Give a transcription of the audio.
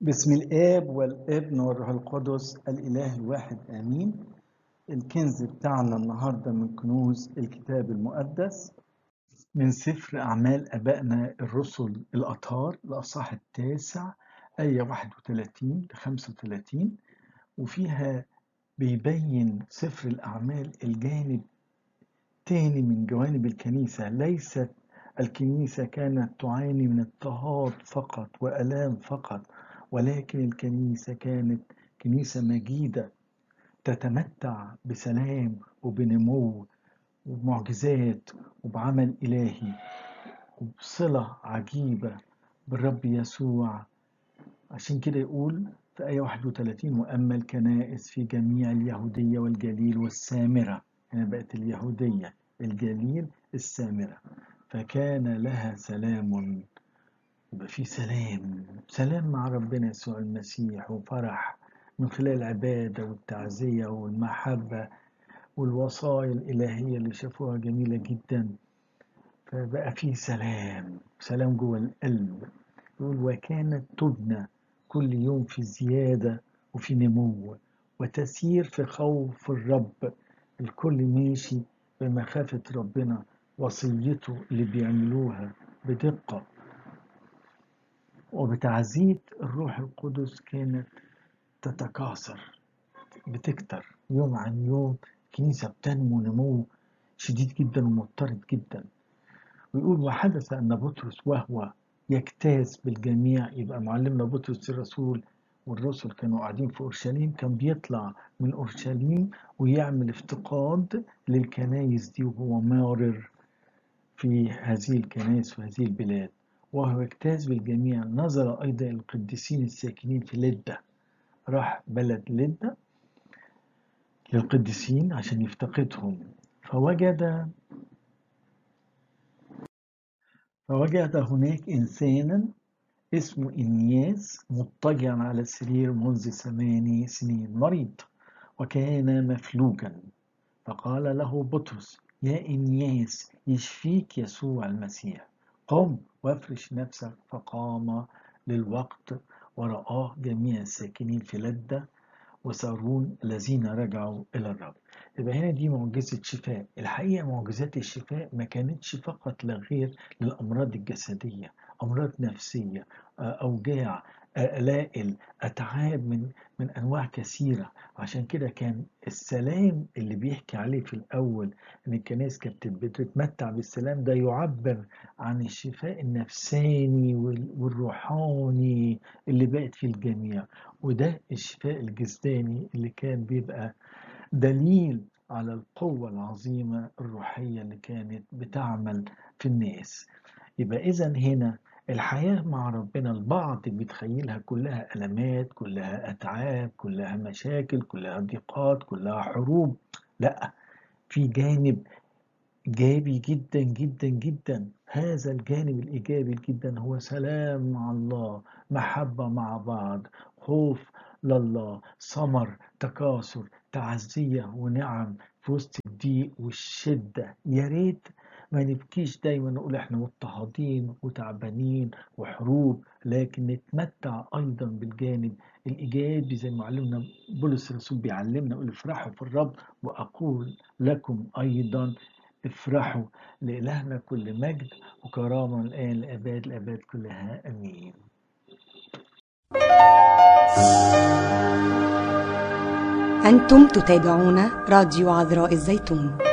باسم الآب والابن والروح القدس الإله الواحد آمين. الكنز بتاعنا النهاردة من كنوز الكتاب المقدس من سفر أعمال أبائنا الرسل الأطهار الأصحاح 9 آية 31 ل 35، وفيها بيبين سفر الأعمال الجانب تاني من جوانب الكنيسة. ليست الكنيسة كانت تعاني من اضطهاد فقط وآلام فقط، ولكن الكنيسة كانت كنيسة مجيدة تتمتع بسلام وبنمو وبمعجزات وبعمل إلهي وبصلة عجيبة بالرب يسوع. عشان كده يقول في آية 31: وأما الكنائس في جميع اليهودية والجليل والسامرة، هنا بقت اليهودية، الجليل، السامرة، فكان لها سلام. يبقى في سلام مع ربنا يسوع المسيح، وفرح من خلال العبادة والتعزية والمحبة والوصايا الإلهية اللي شافوها جميلة جدا. فبقى في سلام جوه القلب. يقول وكانت تبنى كل يوم في زيادة وفي نمو وتسير في خوف الرب. الكل ماشي بمخافة ربنا، وصيته اللي بيعملوها بدقة وبتعزية الروح القدس كانت تتكاثر، بتكتر يوم عن يوم. الكنيسة بتنمو نمو شديد جدا ومضطرد جدا. ويقول وحدث أن بطرس وهو يجتاز بالجميع، يبقى معلمنا بطرس الرسول والرسل كانوا قاعدين في أورشليم، كان بيطلع من أورشليم ويعمل افتقاد للكنايس دي وهو مارر في هذه الكنائس وهذه البلاد. وهو يجتاز بالجميع نظر أيضا القديسين الساكنين في لدة، راح بلد لدة للقديسين عشان يفتقدهم. فوجد هناك إنسانا اسمه إنياس مضطجعا على السرير منذ 8 سنين مريض، وكان مفلوجا. فقال له بطرس يا إنياس يشفيك يسوع المسيح، قم وافرش نفسك. فقام للوقت ورآه جميع الساكنين في لدة وسارون الذين رجعوا إلى الرب. يبقى هنا دي معجزة شفاء. الحقيقة معجزات الشفاء ما كانتش فقط لغير للأمراض الجسدية، أمراض نفسية، أوجاع، آلائل، أتعاب من أنواع كثيرة. عشان كده كان السلام اللي بيحكي عليه في الأول إن الكنائس كانت بتتمتع بالسلام، ده يعبر عن الشفاء النفساني والروحاني اللي بقت في الجميع. وده الشفاء الجسداني اللي كان بيبقى دليل على القوة العظيمة الروحية اللي كانت بتعمل في الناس. يبقى إذن هنا الحياة مع ربنا البعض بيتخيلها كلها ألمات، كلها أتعاب، كلها مشاكل، كلها ضيقات، كلها حروب. لا، في جانب إيجابي جدا جدا جدا. هذا الجانب الإيجابي جدا هو سلام مع الله، محبة مع بعض، خوف لله، ثمر، تكاثر، تعزية ونعم في وسط الضيق والشدة. يا ريت ما نبكيش دايما نقول احنا مضطهدين وتعبانين وحروب، لكن نتمتع أيضا بالجانب الإيجابي زي ما علمنا بولس الرسول بيعلمنا، يقول افرحوا في الرب وأقول لكم أيضا افرحوا. لإلهنا كل مجد وكرامة الآن لأباد الأباد كلها أمين. أنتم تتابعون راديو عذراء الزيتون.